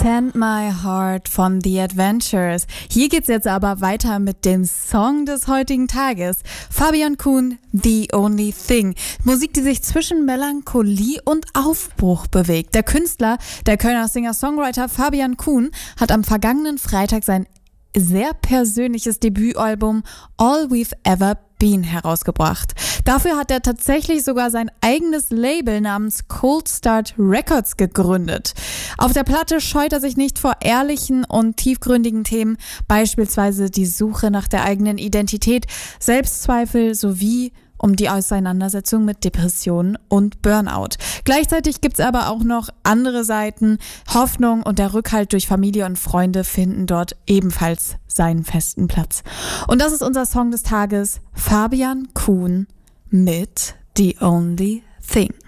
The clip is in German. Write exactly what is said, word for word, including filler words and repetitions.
Send My Heart von The Adventures. Hier geht's jetzt aber weiter mit dem Song des heutigen Tages. Fabian Kuhn, The Only Thing. Musik, die sich zwischen Melancholie und Aufbruch bewegt. Der Künstler, der Kölner Singer-Songwriter Fabian Kuhn, hat am vergangenen Freitag sein sehr persönliches Debütalbum All We've Ever Been herausgebracht. Dafür hat er tatsächlich sogar sein eigenes Label namens Cold Start Records gegründet. Auf der Platte scheut er sich nicht vor ehrlichen und tiefgründigen Themen, beispielsweise die Suche nach der eigenen Identität, Selbstzweifel sowie um die Auseinandersetzung mit Depressionen und Burnout. Gleichzeitig gibt's aber auch noch andere Seiten. Hoffnung und der Rückhalt durch Familie und Freunde finden dort ebenfalls seinen festen Platz. Und das ist unser Song des Tages, Fabian Kuhn mit The Only Thing.